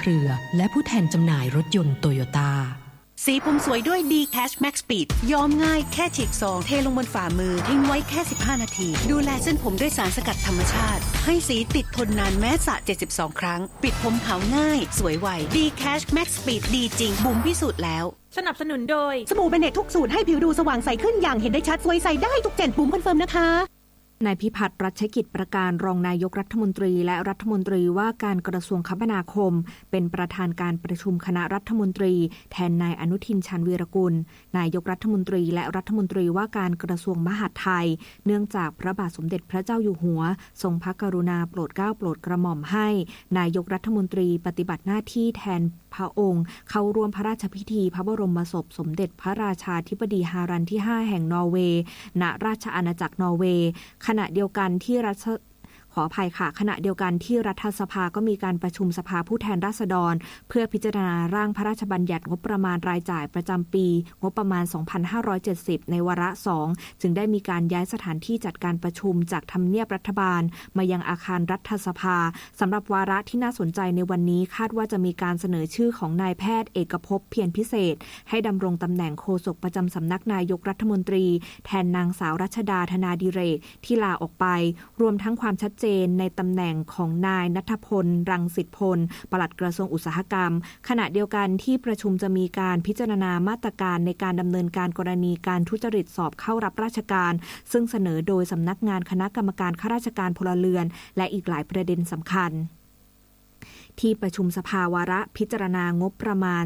เครือและผู้แทนจำหน่ายรถยนต์โตโยต้าสีผมสวยด้วย D-Cash Max Speed ย้อมง่ายแค่ฉีกซองเทลงบนฝ่ามือทิ้งไว้แค่15นาทีดูแลเส้นผมด้วยสารสกัดธรรมชาติให้สีติดทนนานแม้สระ72ครั้งปิดผมขาวง่ายสวยไว D-Cash Max Speed ดีจริงบุ๋มพิสูจน์แล้วสนับสนุนโดยสบู่เบเนตทุกสูตรให้ผิวดูสว่างใสขึ้นอย่างเห็นได้ชัดสวยใสได้ทุกเจนบุ๋มคอนเฟิร์มนะคะนายพิพัฒน์รัชกิจประการรองนายกรัฐมนตรีและรัฐมนตรีว่าการกระทรวงคมนาคมเป็นประธานการประชุมคณะรัฐมนตรีแทนนายอนุทินชาญวีรกุลนายกรัฐมนตรีและรัฐมนตรีว่าการกระทรวงมหาดไทยเนื่องจากพระบาทสมเด็จพระเจ้าอยู่หัวทรงพระกรุณาโปรดเกล้าโปรดกระหม่อมให้นายกรัฐมนตรีปฏิบัติหน้าที่แทนพระองค์เข้าร่วมพระราชพิธีพระบรมศพสมเด็จพระราชาธิบดีฮารันที่5แห่งนอร์เวย์ณราชอาณาจักรนอร์เวย์ขณะเดียวกันที่ขออภัยค่ะขณะเดียวกันที่รัฐสภาก็มีการประชุมสภาผู้แทนราษฎรเพื่อพิจารณาร่างพระราชบัญญัติงบประมาณรายจ่ายประจำปีงบประมาณ 2570 ในวาระ 2 จึงได้มีการย้ายสถานที่จัดการประชุมจากทำเนียบรัฐบาลมายังอาคารรัฐสภาสำหรับวาระที่น่าสนใจในวันนี้คาดว่าจะมีการเสนอชื่อของนายแพทย์เอกภพเพียรพิเศษให้ดำรงตำแหน่งโฆษกประจำสำนักนายกรัฐมนตรีแทนนางสาวรัชดาธนาดิเรกที่ลาออกไปรวมทั้งความชัดเจนในตำแหน่งของนายณัฐพลรังสิตพลปลัดกระทรวงอุตสาหกรรมขณะเดียวกันที่ประชุมจะมีการพิจารณามาตรการในการดำเนินการกรณีการทุจริตสอบเข้ารับราชการซึ่งเสนอโดยสำนักงานคณะกรรมการข้าราชการพลเรือนและอีกหลายประเด็นสำคัญที่ประชุมสภาวาระพิจารณางบประมาณ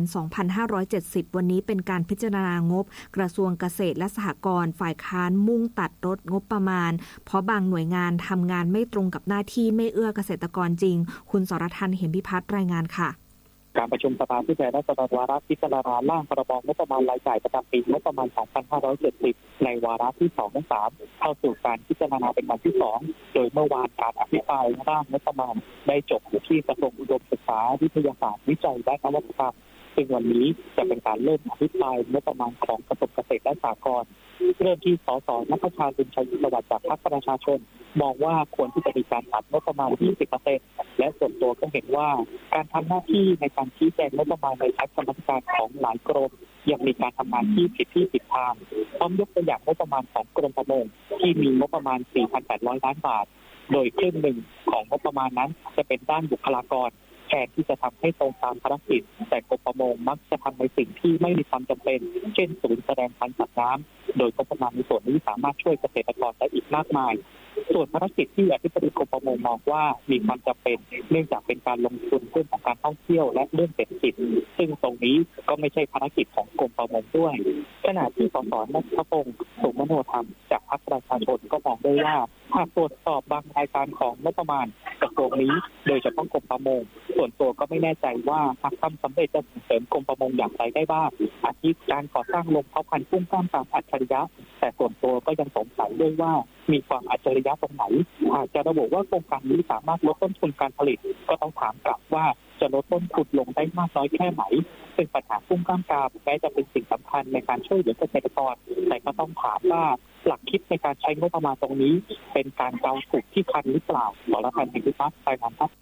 2,570 วันนี้เป็นการพิจารณางบกระทรวงเกษตรและสหกรณ์ฝ่ายค้านมุ่งตัดลดงบประมาณเพราะบางหน่วยงานทำงานไม่ตรงกับหน้าที่ไม่เอื้อเกษตรกรจริงคุณสรทัศน์ เหมพิพัฒน์รายงานค่ะการประชุมสภาผู้แทนราษฎรวาระพิจารณาร่างพรบงบประมาณรายจ่ายประจำปีงบประมาณ 2570 ในวาระที่ 2 และ 3 เข้าสู่การพิจารณาเป็นวันที่ 2 โดยเมื่อวานการอภิปรายร่างงบประมาณได้จบอยู่ที่กระทรวงอุดมศึกษาวิทยาศาสตร์วิจัยและนวัตกรรมซึ่งวันนี้จะเป็นการเริ่มอภิปรายงบประมาณของกระทรวงเกษตรและสหกรณ์เริ่มที่สส.ณัฐชาลิมชัยสวัสดิ์จากพรรคประชาชนมองว่าควรที่จะมีการตัดงบประมาณ 20% และส่วนตัวก็เห็นว่าการทำหน้าที่ในการชี้แจงงบประมาณในชั้นกรรมการของหลายกรมยังมีการทำงานที่ผิดทางพร้อมยกตัวอย่างงบประมาณของกรมประมงที่มีงบประมาณ 4,800 ล้านบาทโดยครึ่งหนึ่งของงบประมาณนั้นจะเป็นด้านบุคลากรแทนที่จะทำให้ตรงตามภารกิจแต่กรมประมงมักจะทำในสิ่งที่ไม่มีความจำเป็นเช่นศูนย์แสดงพันธุ์สัตว์น้ำโดยงบประมาณในส่วนนี้สามารถช่วยเกษตรกรได้อีกมากมายส่วนภารกิจที่อธิบดีกรมประมงมองว่ามีความจำเป็นเนื่องจากเป็นการลงทุนเรื่องของการท่องเที่ยวและเรื่องเศรษฐกิจซึ่งตรงนี้ก็ไม่ใช่ภารกิจของกรมประมงด้วยขณะที่สส.ณัฐพงศ์สุมโนธรรมจากพรรคประชาชนก็มองได้ว่าหากตรวจสอบบางรายการของงบประมาณกระทรวงนี้โดยเฉพาะกรมประมงส่วนตัวก็ไม่แน่ใจว่าหากทำสำเร็จจะส่งเสริมกรมประมงอย่างไรได้บ้างอาทิการก่อสร้างโรงเพาะพันธุ์กุ้งกล้ามกรามอัจฉริยะแต่ส่วนตัวก็ยังสงสัยด้วยว่ามีความอัจฉริยะตรงไหนหากจะระบุว่าโครงการนี้สามารถลดต้นทุนการผลิตก็ต้องถามกลับว่าจะลดต้นทุนลงได้มากน้อยแค่ไหนซึ่งปัญหากุ้งกล้ามกรามแม้จะเป็นสิ่งสำคัญในการช่วยเหลือเกษตรกรแต่ก็ต้องถามว่าหลักคิดในการใช้งบประมาณตรงนี้เป็นการเกาถูกที่คันหรือเปล่าสรทัศน์ เหมพิพัฒน์รายงานครับ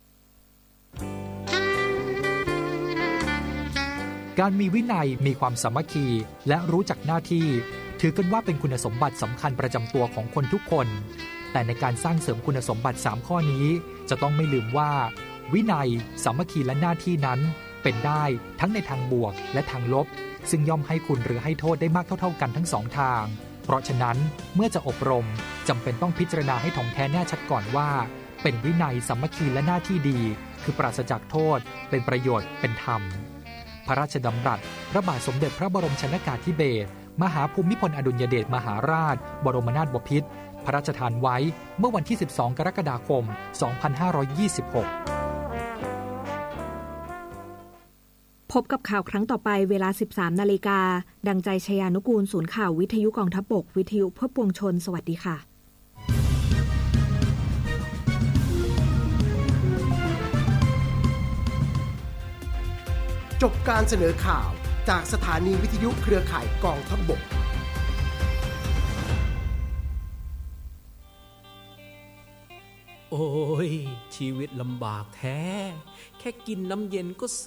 การมีวินัยมีความสามัคคีและรู้จักหน้าที่ถือกันว่าเป็นคุณสมบัติสำคัญประจำตัวของคนทุกคนแต่ในการสร้างเสริมคุณสมบัติ3ข้อนี้จะต้องไม่ลืมว่าวินัยสามัคคีและหน้าที่นั้นเป็นได้ทั้งในทางบวกและทางลบซึ่งย่อมให้คุณหรือให้โทษได้มากเท่าๆกันทั้ง2ทางเพราะฉะนั้นเมื่อจะอบรมจำเป็นต้องพิจารณาให้ถ่องแท้แน่ชัดก่อนว่าเป็นวินัยสามัคคีและหน้าที่ดีคือปราศจากโทษเป็นประโยชน์เป็นธรรมพระราชดำรัสพระบาทสมเด็จพระบรมชนกาธิเบศรมหาภูมิพลอดุลยเดชมหาราชบรมนาถบพิตรพระราชทานไว้เมื่อวันที่12กรกฎาคม2526 พบกับข่าวครั้งต่อไปเวลา 13:00 น.ดังใจชยานุกูลศูนย์ข่าววิทยุกองทัพบกวิทยุเพื่อปวงชนสวัสดีค่ะจบการเสนอข่าวจากสถานีวิทยุเครือข่ายกองทัพบกโอ้ยชีวิตลำบากแท้แค่กินน้ำเย็นก็